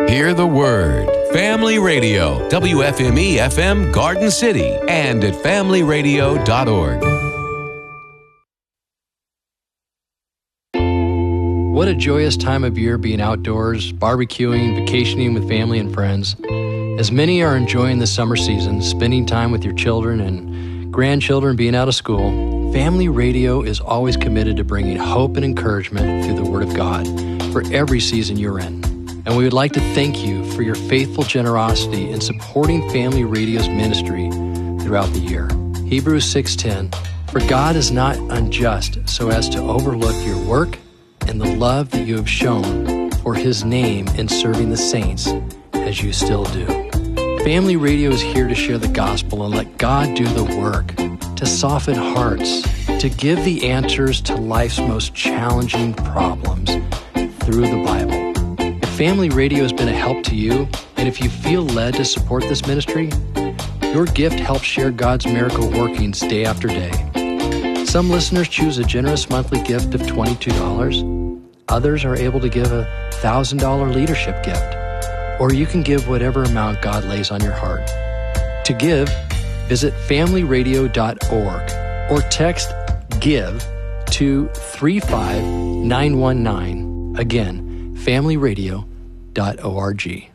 Hear the word. Family Radio, WFME-FM Garden City, and at familyradio.org. What a joyous time of year being outdoors, barbecuing, vacationing with family and friends. As many are enjoying the summer season, spending time with your children and grandchildren being out of school, Family Radio is always committed to bringing hope and encouragement through the Word of God for every season you're in. And we would like to thank you for your faithful generosity in supporting Family Radio's ministry throughout the year. Hebrews 6:10, for God is not unjust so as to overlook your work and the love that you have shown for His name in serving the saints as you still do. Family Radio is here to share the gospel and let God do the work, to soften hearts, to give the answers to life's most challenging problems through the Bible. If Family Radio has been a help to you, and if you feel led to support this ministry, your gift helps share God's miracle workings day after day. Some listeners choose a generous monthly gift of $22. Others are able to give a $1,000 leadership gift. Or you can give whatever amount God lays on your heart. To give, visit familyradio.org or text GIVE to 35919. Again, familyradio.org.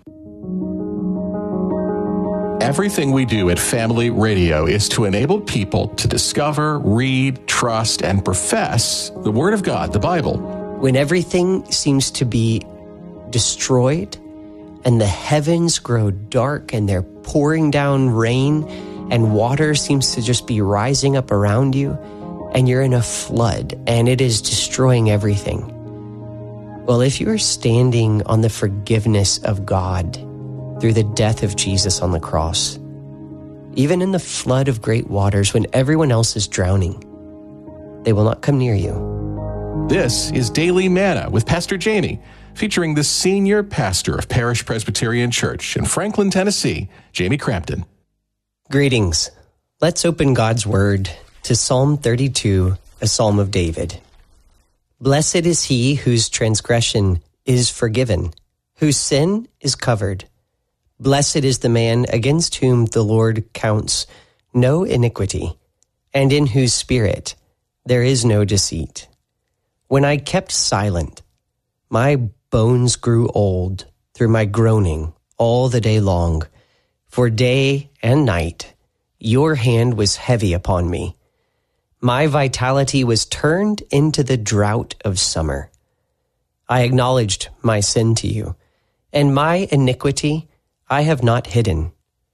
Everything we do at Family Radio is to enable people to discover, read, trust, and profess the Word of God, the Bible. When everything seems to be destroyed and the heavens grow dark and they're pouring down rain and water seems to just be rising up around you and you're in a flood and it is destroying everything. Well, if you are standing on the forgiveness of God through the death of Jesus on the cross, even in the flood of great waters when everyone else is drowning, they will not come near you. This is Daily Manna with Pastor Jamie, featuring the senior pastor of Parish Presbyterian Church in Franklin, Tennessee, Jamie Crampton. Greetings. Let's open God's Word to Psalm 32, a psalm of David. Blessed is he whose transgression is forgiven, whose sin is covered. Blessed is the man against whom the Lord counts no iniquity, and in whose spirit there is no deceit. When I kept silent, my bones grew old through my groaning all the day long. For day and night, your hand was heavy upon me. My vitality was turned into the drought of summer. I acknowledged my sin to you, and my iniquity I have not hidden.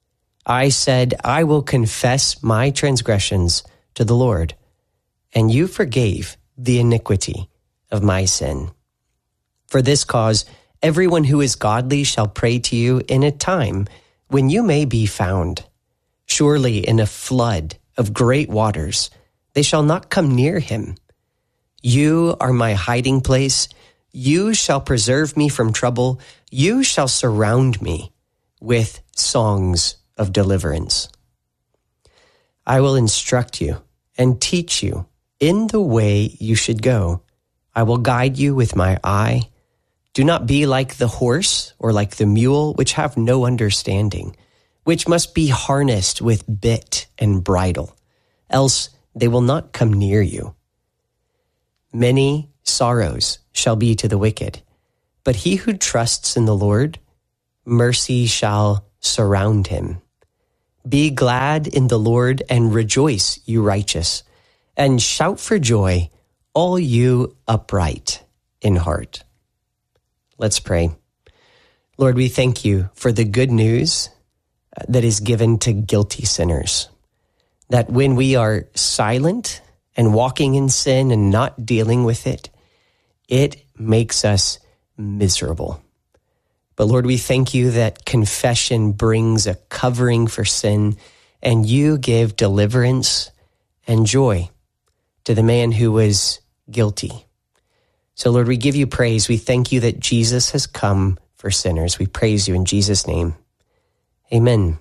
I said, I will confess my transgressions to the Lord, and you forgave the iniquity of my sin. For this cause, everyone who is godly shall pray to you in a time when you may be found. Surely in a flood of great waters, they shall not come near him. You are my hiding place. You shall preserve me from trouble. You shall surround me with songs of deliverance. I will instruct you and teach you in the way you should go. I will guide you with my eye. Do not be like the horse or like the mule, which have no understanding, which must be harnessed with bit and bridle, else they will not come near you. Many sorrows shall be to the wicked, but he who trusts in the Lord, mercy shall surround him. Be glad in the Lord and rejoice, you righteous, and shout for joy, all you upright in heart. Let's pray. Lord, we thank you for the good news that is given to guilty sinners, that when we are silent and walking in sin and not dealing with it, it makes us miserable. But Lord, we thank you that confession brings a covering for sin, and you give deliverance and joy to the man who was guilty. So Lord, we give you praise. We thank you that Jesus has come for sinners. We praise you in Jesus' name. Amen.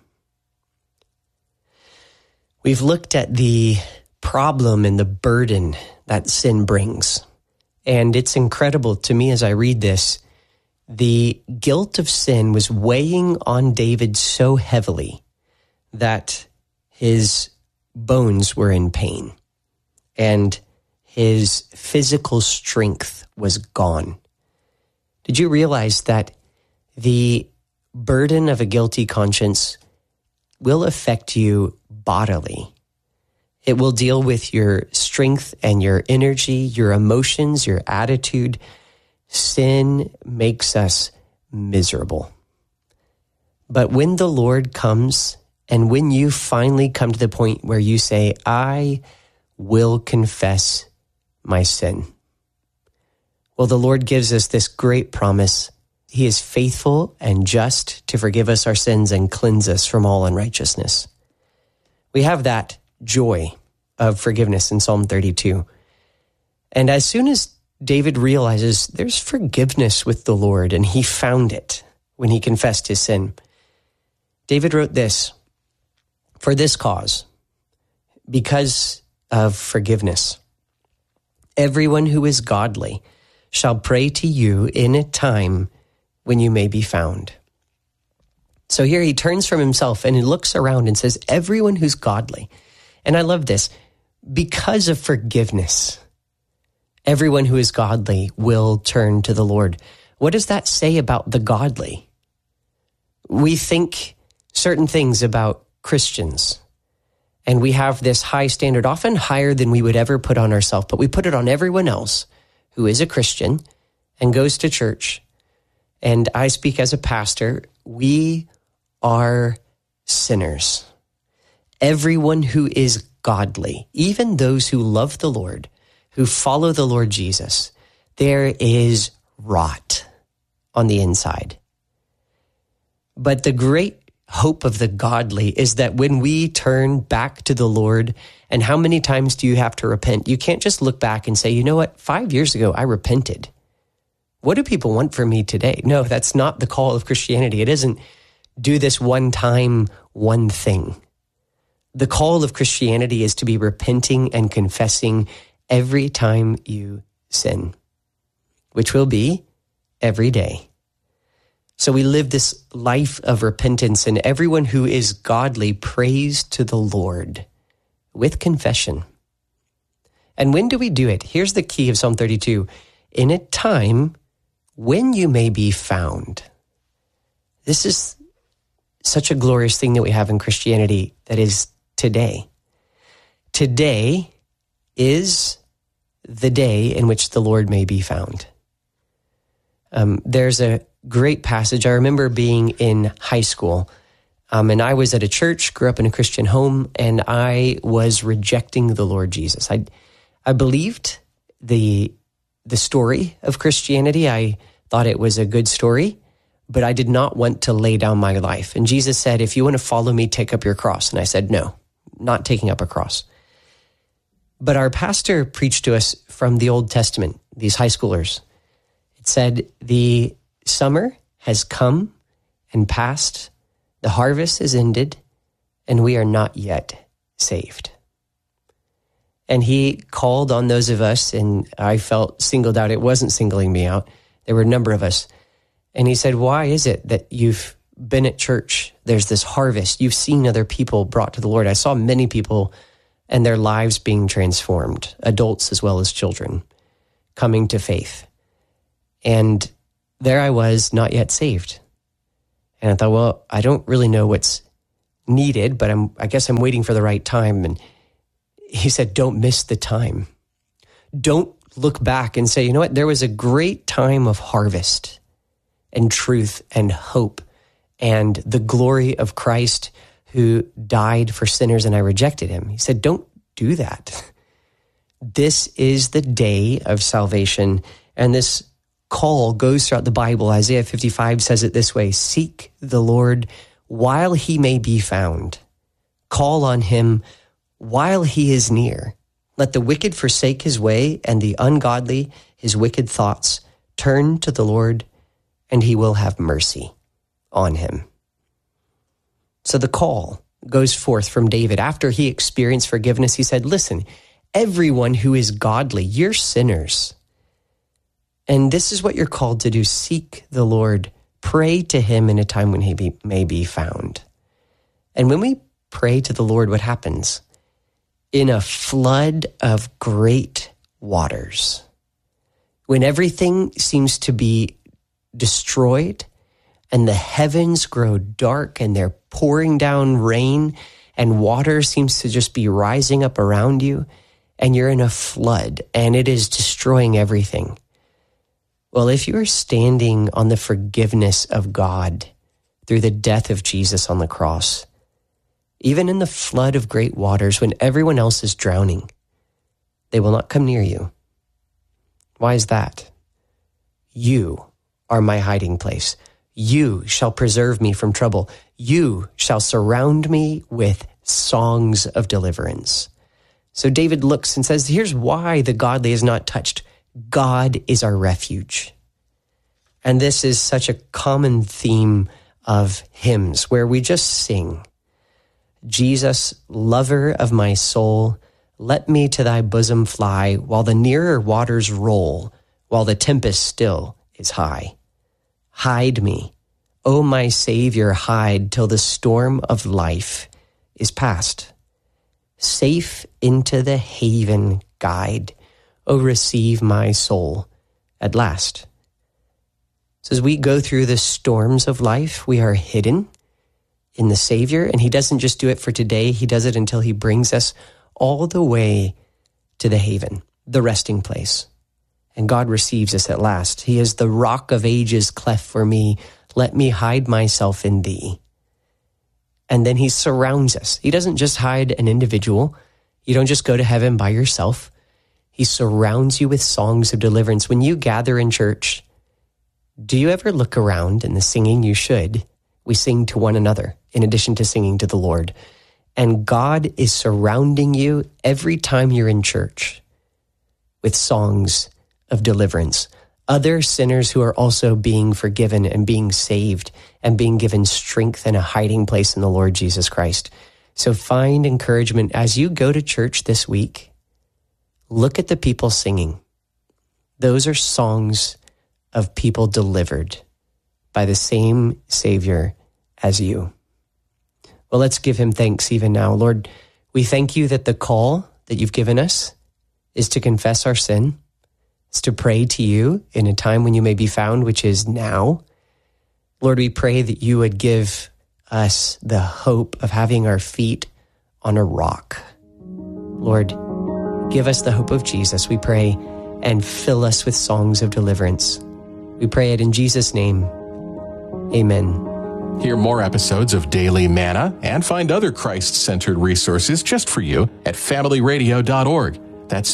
We've looked at the problem and the burden that sin brings. And it's incredible to me as I read this, the guilt of sin was weighing on David so heavily that his bones were in pain and his physical strength was gone. Did you realize that the burden of a guilty conscience will affect you bodily? It will deal with your strength and your energy, your emotions, your attitude. Sin makes us miserable. But when the Lord comes, and when you finally come to the point where you say, I will confess my sin, well, the Lord gives us this great promise. He is faithful and just to forgive us our sins and cleanse us from all unrighteousness. We have that joy of forgiveness in Psalm 32. And as soon as David realizes there's forgiveness with the Lord, and he found it when he confessed his sin, David wrote this, for this cause, because of forgiveness, everyone who is godly shall pray to you in a time when you may be found. So here he turns from himself and he looks around and says, everyone who's godly. And I love this, because of forgiveness, everyone who is godly will turn to the Lord. What does that say about the godly? We think certain things about Christians, and we have this high standard, often higher than we would ever put on ourselves, but we put it on everyone else who is a Christian and goes to church. And I speak as a pastor, we are sinners. Everyone who is godly, even those who love the Lord, who follow the Lord Jesus, there is rot on the inside. But the great hope of the godly is that when we turn back to the Lord, and how many times do you have to repent? You can't just look back and say, you know what, 5 years ago, I repented. What do people want from me today? No, that's not the call of Christianity. It isn't do this one time, one thing. The call of Christianity is to be repenting and confessing every time you sin, which will be every day. So we live this life of repentance, and everyone who is godly prays to the Lord with confession. And when do we do it? Here's the key of Psalm 32. In a time when you may be found. This is such a glorious thing that we have in Christianity, that is today. Today is the day in which the Lord may be found. There's a great passage. I remember being in high school, and I was at a church, grew up in a Christian home, and I was rejecting the Lord Jesus. I believed the story of Christianity. I thought it was a good story, but I did not want to lay down my life. And Jesus said, if you want to follow me, take up your cross. And I said, no, not taking up a cross. But our pastor preached to us from the Old Testament, these high schoolers. It said, the summer has come and passed, the harvest is ended, and we are not yet saved. And he called on those of us, and I felt singled out. It wasn't singling me out. There were a number of us. And he said, why is it that you've been at church? There's this harvest. You've seen other people brought to the Lord. I saw many people and their lives being transformed, adults as well as children, coming to faith. And there I was, not yet saved. And I thought, well, I don't really know what's needed, but I guess I'm waiting for the right time. And he said, don't miss the time. Don't look back and say, you know what, there was a great time of harvest and truth and hope and the glory of Christ who died for sinners, and I rejected him. He said, don't do that. This is the day of salvation. And this call goes throughout the Bible. Isaiah 55 says it this way: seek the Lord while he may be found. Call on him while he is near. Let the wicked forsake his way, and the ungodly his wicked thoughts. Turn to the Lord, and he will have mercy on him. So the call goes forth from David. After he experienced forgiveness, he said, listen, everyone who is godly, you're sinners. And this is what you're called to do. Seek the Lord. Pray to him in a time when he may be found. And when we pray to the Lord, what happens? In a flood of great waters, when everything seems to be destroyed and the heavens grow dark and they're pouring down rain and water seems to just be rising up around you and you're in a flood and it is destroying everything. Well, if you are standing on the forgiveness of God through the death of Jesus on the cross, even in the flood of great waters, when everyone else is drowning, they will not come near you. Why is that? You are my hiding place. You shall preserve me from trouble. You shall surround me with songs of deliverance. So David looks and says, here's why the godly is not touched. God is our refuge. And this is such a common theme of hymns where we just sing, Jesus, lover of my soul, let me to thy bosom fly while the nearer waters roll, while the tempest still is high. Hide me, O my Savior, hide till the storm of life is past. Safe into the haven guide, O receive my soul at last. So as we go through the storms of life, we are hidden in the Savior, and he doesn't just do it for today, he does it until he brings us all the way to the haven, the resting place. And God receives us at last. He is the rock of ages cleft for me. Let me hide myself in thee. And then he surrounds us. He doesn't just hide an individual. You don't just go to heaven by yourself. He surrounds you with songs of deliverance. When you gather in church, do you ever look around in the singing? You should. We sing to one another in addition to singing to the Lord. And God is surrounding you every time you're in church with songs of deliverance. Other sinners who are also being forgiven and being saved and being given strength and a hiding place in the Lord Jesus Christ. So find encouragement as you go to church this week. Look at the people singing. Those are songs of people delivered by the same Savior as you. Well, let's give him thanks even now. Lord, we thank you that the call that you've given us is to confess our sin. It's to pray to you in a time when you may be found, which is now. Lord, we pray that you would give us the hope of having our feet on a rock. Lord, give us the hope of Jesus, we pray, and fill us with songs of deliverance. We pray it in Jesus' name. Amen. Hear more episodes of Daily Manna and find other Christ-centered resources just for you at familyradio.org. That's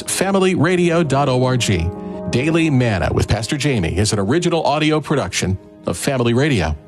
familyradio.org. Daily Manna with Pastor Jamie is an original audio production of Family Radio.